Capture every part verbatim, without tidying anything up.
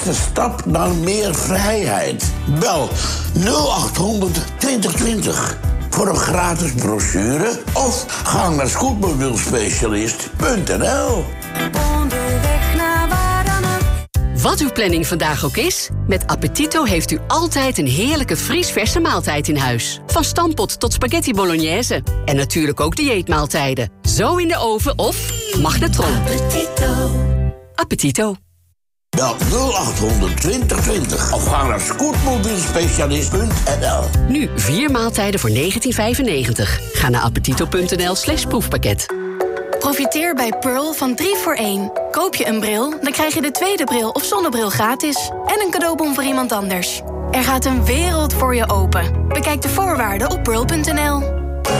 eerste stap naar meer vrijheid. Bel nul acht honderd twintig twintig voor een gratis brochure of ga naar scootmobielspecialist punt n l. Onderweg naar waar dan ook. Wat uw planning vandaag ook is, met Appetito heeft u altijd een heerlijke vriesverse maaltijd in huis. Van stampot tot spaghetti bolognese. En natuurlijk ook dieetmaaltijden. Zo in de oven of magnetron. Appetito. Appetito. Bel nul acht honderd twintig twintig of ga naar scootmobielspecialist punt n l. Nu vier maaltijden voor negentien vijfennegentig. Ga naar appetito.nl slash proefpakket. Profiteer bij Pearl van drie voor één. Koop je een bril, dan krijg je de tweede bril of zonnebril gratis. En een cadeaubon voor iemand anders. Er gaat een wereld voor je open. Bekijk de voorwaarden op pearl punt n l.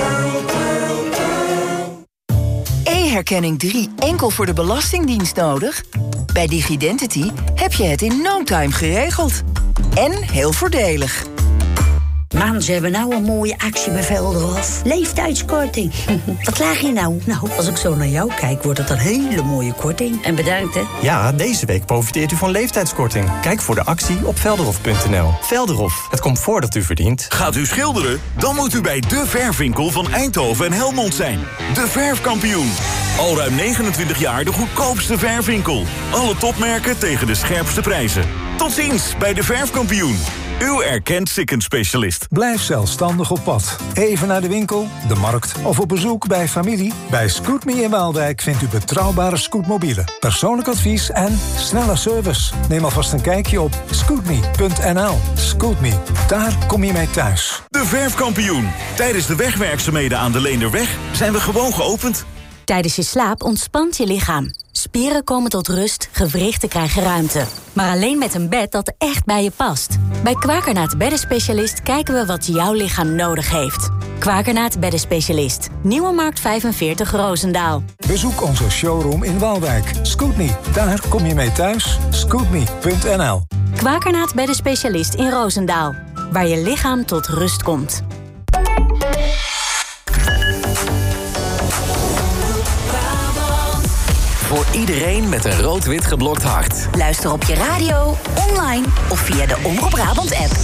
E-herkenning drie enkel voor de Belastingdienst nodig? Bij Digidentity heb je het in no time geregeld. En heel voordelig. Man, ze hebben nou een mooie actie bij Velderhof. Leeftijdskorting. Wat laag je nou? Nou, als ik zo naar jou kijk, wordt het een hele mooie korting. En bedankt, hè? Ja, deze week profiteert u van leeftijdskorting. Kijk voor de actie op velderhof punt n l. Velderhof, het comfort dat u verdient. Gaat u schilderen? Dan moet u bij De Verfwinkel van Eindhoven en Helmond zijn. De Verfkampioen. Al ruim negenentwintig jaar de goedkoopste verfwinkel. Alle topmerken tegen de scherpste prijzen. Tot ziens bij De Verfkampioen. Uw erkend Sikkens-specialist. Blijf zelfstandig op pad. Even naar de winkel, de markt of op bezoek bij familie. Bij Scootme in Waalwijk vindt u betrouwbare scootmobielen, persoonlijk advies en snelle service. Neem alvast een kijkje op scootme punt n l. Scootme, daar kom je mee thuis. De Verfkampioen. Tijdens de wegwerkzaamheden aan de Leenderweg zijn we gewoon geopend. Tijdens je slaap ontspant je lichaam. Spieren komen tot rust, gewrichten krijgen ruimte. Maar alleen met een bed dat echt bij je past. Bij Kwakernaat Beddenspecialist kijken we wat jouw lichaam nodig heeft. Kwakernaat Beddenspecialist. Nieuwe Markt vijfenveertig Roosendaal. Bezoek onze showroom in Waalwijk. Scootme, daar kom je mee thuis. Scootme punt n l. Kwakernaat Beddenspecialist in Roosendaal. Waar je lichaam tot rust komt. Voor iedereen met een rood-wit geblokt hart. Luister op je radio, online of via de Omroep Brabant-app.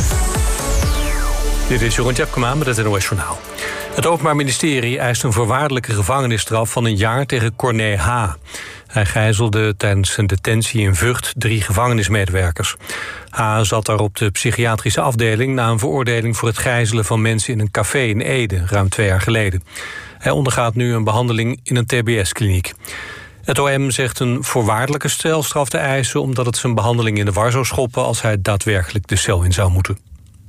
Dit is Jeroen Tjepkema met het N O S Journaal. Het Openbaar Ministerie eist een voorwaardelijke gevangenisstraf van een jaar tegen Corné H. Hij gijzelde tijdens zijn detentie in Vught drie gevangenismedewerkers. H. zat daar op de psychiatrische afdeling na een veroordeling voor het gijzelen van mensen in een café in Ede, ruim twee jaar geleden. Hij ondergaat nu een behandeling in een T B S-kliniek. Het O M zegt een voorwaardelijke celstraf te eisen omdat het zijn behandeling in de war zou schoppen als hij daadwerkelijk de cel in zou moeten.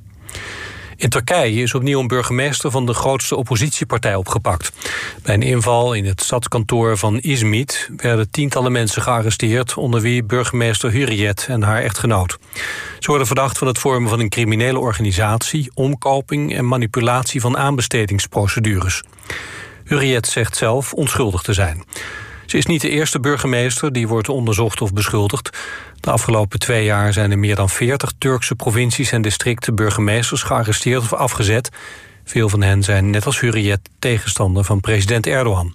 In Turkije is opnieuw een burgemeester van de grootste oppositiepartij opgepakt. Bij een inval in het stadskantoor van Izmit werden tientallen mensen gearresteerd, onder wie burgemeester Hürriyet en haar echtgenoot. Ze worden verdacht van het vormen van een criminele organisatie, omkoping en manipulatie van aanbestedingsprocedures. Hürriyet zegt zelf onschuldig te zijn. Ze is niet de eerste burgemeester die wordt onderzocht of beschuldigd. De afgelopen twee jaar zijn in meer dan veertig Turkse provincies en districten burgemeesters gearresteerd of afgezet. Veel van hen zijn net als Hürriyet tegenstander van president Erdogan.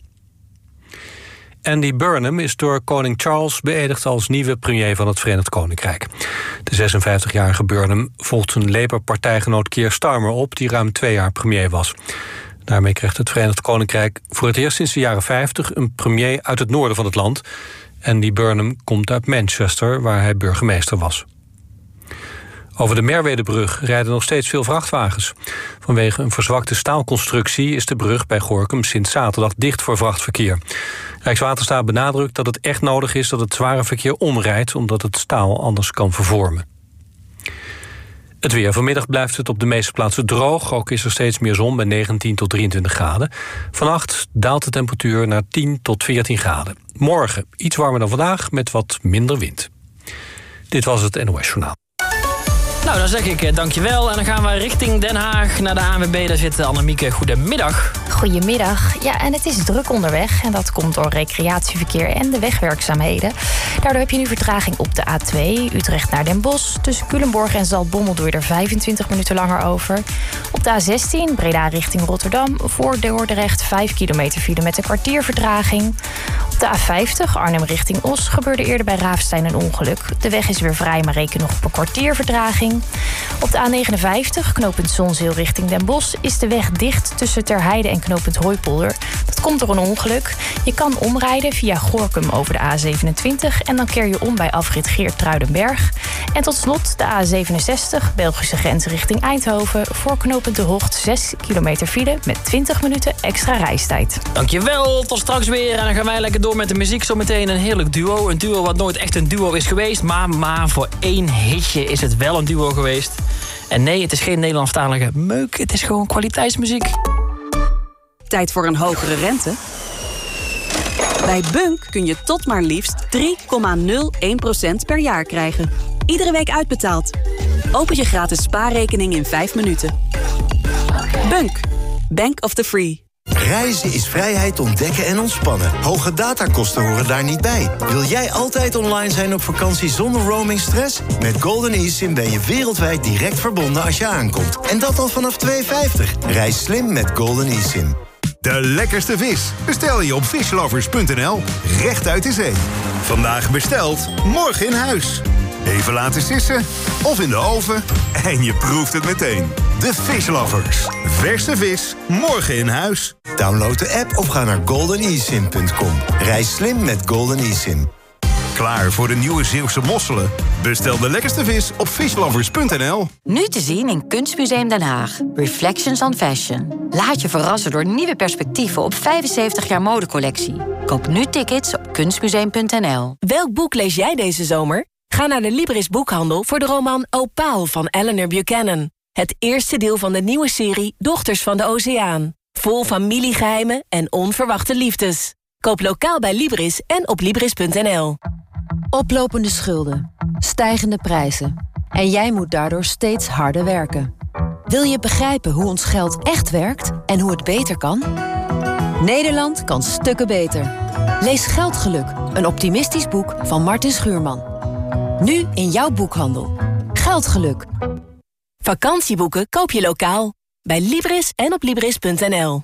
Andy Burnham is door koning Charles beëdigd als nieuwe premier van het Verenigd Koninkrijk. De zesenvijftigjarige Burnham volgt zijn Labour-partijgenoot Keir Starmer op, die ruim twee jaar premier was. Daarmee krijgt het Verenigd Koninkrijk voor het eerst sinds de jaren vijftig een premier uit het noorden van het land. Andy Burnham komt uit Manchester, waar hij burgemeester was. Over de Merwedebrug rijden nog steeds veel vrachtwagens. Vanwege een verzwakte staalconstructie is de brug bij Gorinchem sinds zaterdag dicht voor vrachtverkeer. Rijkswaterstaat benadrukt dat het echt nodig is dat het zware verkeer omrijdt, omdat het staal anders kan vervormen. Het weer. Vanmiddag blijft het op de meeste plaatsen droog. Ook is er steeds meer zon bij negentien tot drieëntwintig graden. Vannacht daalt de temperatuur naar tien tot veertien graden. Morgen iets warmer dan vandaag met wat minder wind. Dit was het N O S Journaal. Nou, dan zeg ik eh, dankjewel. En dan gaan we richting Den Haag naar de A N W B. Daar zit Annemieke. Goedemiddag. Goedemiddag. Ja, en het is druk onderweg. En dat komt door recreatieverkeer en de wegwerkzaamheden. Daardoor heb je nu vertraging op de A twee. Utrecht naar Den Bosch. Tussen Culemborg en Zaltbommel doe je er vijfentwintig minuten langer over. Op de A zestien, Breda richting Rotterdam. Voor Dordrecht vijf kilometer file met een kwartier vertraging. Op de A vijftig, Arnhem richting Os, gebeurde eerder bij Raafstein een ongeluk. De weg is weer vrij, maar reken nog op een kwartier vertraging. Op de A negenenvijftig, knooppunt Zonzeel richting Den Bosch, is de weg dicht tussen Terheide en knooppunt Hooipolder. Dat komt door een ongeluk. Je kan omrijden via Gorinchem over de A zevenentwintig... en dan keer je om bij afrit Geert-Truidenberg. En tot slot de A zevenenzestig, Belgische grens richting Eindhoven. Voor knooppunt De Hocht zes kilometer file met twintig minuten extra reistijd. Dankjewel, tot straks weer. En dan gaan wij lekker door met de muziek. Zometeen een heerlijk duo. Een duo wat nooit echt een duo is geweest. Maar, maar voor één hitje is het wel een duo geweest. En nee, het is geen Nederlandstalige meuk. Het is gewoon kwaliteitsmuziek. Tijd voor een hogere rente? Bij Bunk kun je tot maar liefst drie komma nul één procent per jaar krijgen. Iedere week uitbetaald. Open je gratis spaarrekening in vijf minuten. Bunk. Bank of the Free. Reizen is vrijheid ontdekken en ontspannen. Hoge datakosten horen daar niet bij. Wil jij altijd online zijn op vakantie zonder roamingstress? Met Golden eSIM ben je wereldwijd direct verbonden als je aankomt. En dat al vanaf twee vijftig. Reis slim met Golden eSIM. De lekkerste vis bestel je op fishlovers punt n l. Recht uit de zee. Vandaag besteld, morgen in huis. Even laten sissen of in de oven en je proeft het meteen. De Fishlovers. Verse vis, morgen in huis. Download de app of ga naar golden e sim punt com. Reis slim met Golden eSIM. Klaar voor de nieuwe Zeeuwse mosselen? Bestel de lekkerste vis op fishlovers punt n l. Nu te zien in Kunstmuseum Den Haag. Reflections on Fashion. Laat je verrassen door nieuwe perspectieven op vijfenzeventig jaar modecollectie. Koop nu tickets op kunstmuseum punt n l. Welk boek lees jij deze zomer? Ga naar de Libris Boekhandel voor de roman Opaal van Eleanor Buchanan. Het eerste deel van de nieuwe serie Dochters van de Oceaan. Vol familiegeheimen en onverwachte liefdes. Koop lokaal bij Libris en op libris punt n l. Oplopende schulden, stijgende prijzen. En jij moet daardoor steeds harder werken. Wil je begrijpen hoe ons geld echt werkt en hoe het beter kan? Nederland kan stukken beter. Lees Geldgeluk, een optimistisch boek van Martin Schuurman. Nu in jouw boekhandel. Geldgeluk. Vakantieboeken koop je lokaal. Bij Libris en op libris punt n l.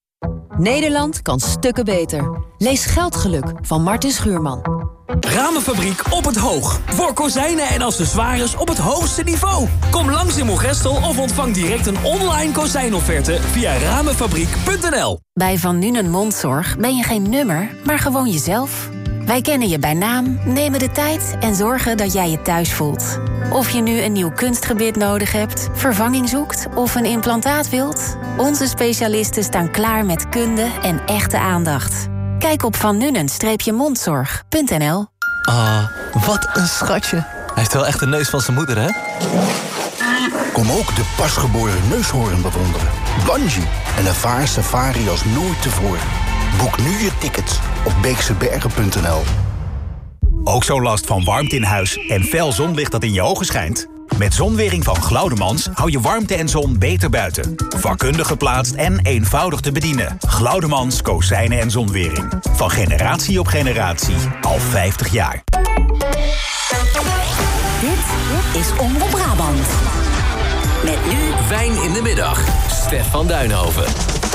Nederland kan stukken beter. Lees Geldgeluk van Martin Schuurman. Ramenfabriek op het Hoog. Voor kozijnen en accessoires op het hoogste niveau. Kom langs in Moergestel of ontvang direct een online kozijnofferte via ramenfabriek punt n l. Bij Van Nuenen Mondzorg ben je geen nummer, maar gewoon jezelf. Wij kennen je bij naam, nemen de tijd en zorgen dat jij je thuis voelt. Of je nu een nieuw kunstgebit nodig hebt, vervanging zoekt of een implantaat wilt, onze specialisten staan klaar met kunde en echte aandacht. Kijk op van nuenen mondzorg punt n l. Ah, wat een schatje. Hij heeft wel echt de neus van zijn moeder, hè? Kom ook de pasgeboren neushoorn bewonderen. Bungee en ervaar safari als nooit tevoren. Boek nu je tickets op beeksebergen punt n l. Ook zo'n last van warmte in huis en fel zonlicht dat in je ogen schijnt? Met Zonwering van Glaudemans hou je warmte en zon beter buiten. Vakkundig geplaatst en eenvoudig te bedienen. Glaudemans kozijnen en zonwering. Van generatie op generatie. Al vijftig jaar. Dit is Omroep Brabant. Met nu... Wijn in de middag. Stef van Duinhoven.